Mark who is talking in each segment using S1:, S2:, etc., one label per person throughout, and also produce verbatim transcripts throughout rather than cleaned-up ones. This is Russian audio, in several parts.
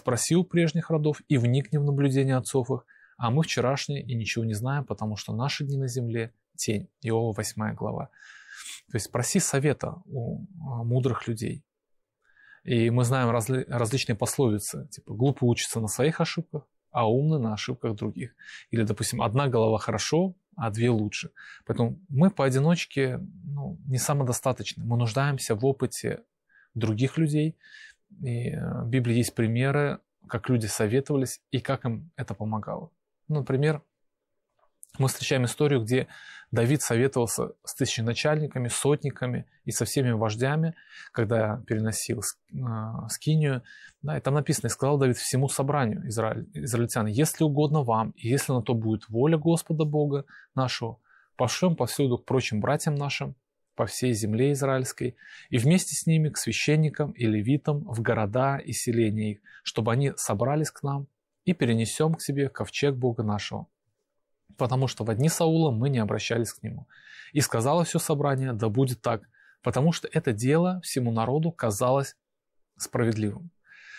S1: спроси у прежних родов и вникни в наблюдения отцов их, а мы вчерашние и ничего не знаем, потому что наши дни на земле – тень». Иова восьмая глава. То есть проси совета у мудрых людей. И мы знаем разли- различные пословицы, типа «глупый учится на своих ошибках, а умный на ошибках других». Или, допустим, «одна голова хорошо, а две лучше». Поэтому мы поодиночке ну, не самодостаточны. Мы нуждаемся в опыте других людей. И в Библии есть примеры, как люди советовались и как им это помогало. Например, мы встречаем историю, где Давид советовался с тысяченачальниками, сотниками и со всеми вождями, когда переносил скинию. Да, и там написано: «И сказал Давид всему собранию израиль, израильтян: если угодно вам, и если на то будет воля Господа Бога нашего, пошлем повсюду к прочим братьям нашим по всей земле израильской, и вместе с ними к священникам и левитам в города и селения их, чтобы они собрались к нам, и перенесем к себе ковчег Бога нашего. Потому что в дни Саула мы не обращались к нему. И сказало все собрание: да будет так, потому что это дело всему народу казалось справедливым».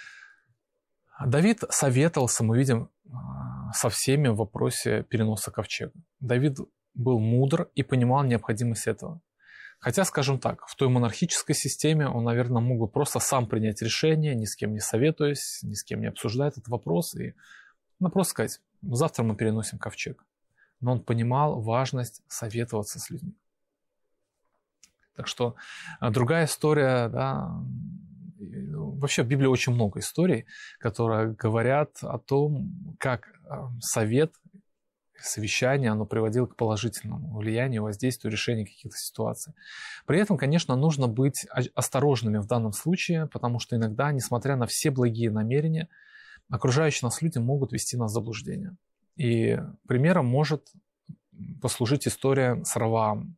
S1: Давид советовался, мы видим, со всеми в вопросе переноса ковчега. Давид был мудр и понимал необходимость этого. Хотя, скажем так, в той монархической системе он, наверное, мог бы просто сам принять решение, ни с кем не советуясь, ни с кем не обсуждая этот вопрос, и ну, просто сказать: завтра мы переносим ковчег. Но он понимал важность советоваться с людьми. Так что другая история, да, вообще в Библии очень много историй, которые говорят о том, как совет, совещание, оно приводило к положительному влиянию, воздействию, решению каких-то ситуаций. При этом, конечно, нужно быть осторожными в данном случае, потому что иногда, несмотря на все благие намерения, окружающие нас люди могут ввести нас в заблуждение. И примером может послужить история с Ровоамом.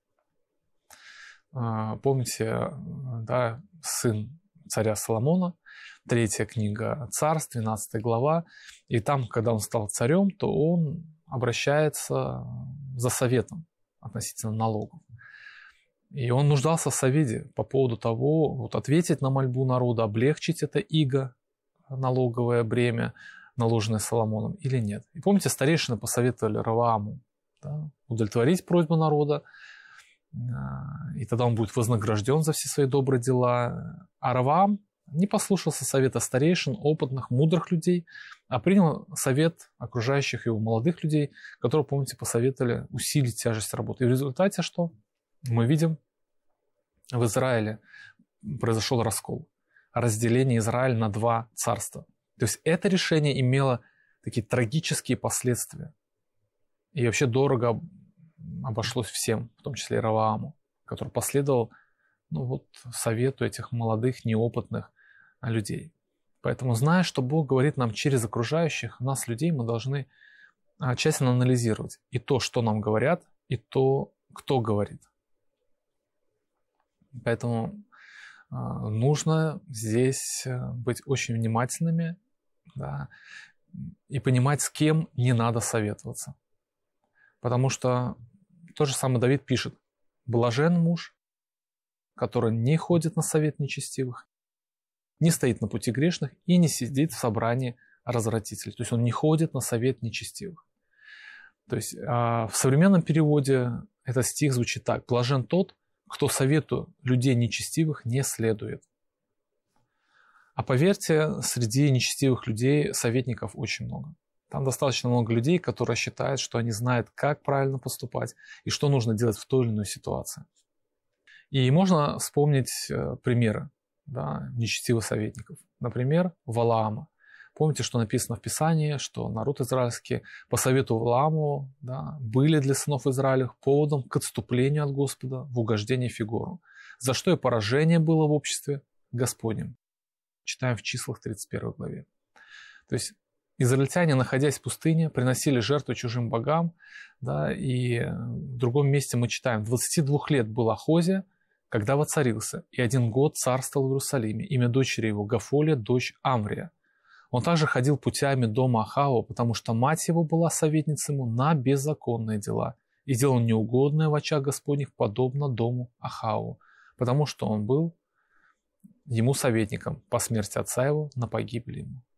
S1: Помните, да, сын царя Соломона, третья книга Царств, двенадцатая глава. И там, когда он стал царем, то он обращается за советом относительно налогов. И он нуждался в совете по поводу того, вот ответить на мольбу народа, облегчить это иго, налоговое бремя, наложенное Соломоном, или нет. И помните, старейшины посоветовали Ровоаму, да, удовлетворить просьбу народа, и тогда он будет вознагражден за все свои добрые дела. А Ровоам не послушался совета старейшин, опытных, мудрых людей, а принял совет окружающих его молодых людей, которые, помните, посоветовали усилить тяжесть работы. И в результате что? Мы видим, в Израиле произошел раскол, разделение Израиля на два царства. То есть это решение имело такие трагические последствия. И вообще дорого обошлось всем, в том числе и Ровоаму, который последовал ну, вот, совету этих молодых, неопытных людей. Поэтому, зная, что Бог говорит нам через окружающих нас людей, мы должны тщательно анализировать и то, что нам говорят, и то, кто говорит. Поэтому нужно здесь быть очень внимательными, да, и понимать, с кем не надо советоваться. Потому что тот же самый Давид пишет: «Блажен муж, который не ходит на совет нечестивых, не стоит на пути грешных и не сидит в собрании развратителей». То есть он не ходит на совет нечестивых. То есть в современном переводе этот стих звучит так: «Блажен тот, кто совету людей нечестивых не следует». А поверьте, среди нечестивых людей советников очень много. Там достаточно много людей, которые считают, что они знают, как правильно поступать и что нужно делать в той или иной ситуации. И можно вспомнить примеры, да, нечестивых советников. Например, Валаама. Помните, что написано в Писании, что народ израильский по совету Валааму, да, были для сынов Израиля поводом к отступлению от Господа в угождение Фигору, за что и поражение было в обществе Господнем. Читаем в Числах тридцать первой главе. То есть израильтяне, находясь в пустыне, приносили жертву чужим богам, да, и в другом месте мы читаем: двадцати двух лет был Ахозия, когда воцарился, и один год царствовал в Иерусалиме. Имя дочери его Гафолия, дочь Амврия. Он также ходил путями дома Ахава, потому что мать его была советницей ему на беззаконные дела, и делал неугодное в очах Господних, подобно дому Ахаву, потому что он был ему советником по смерти отца его на погибель ему.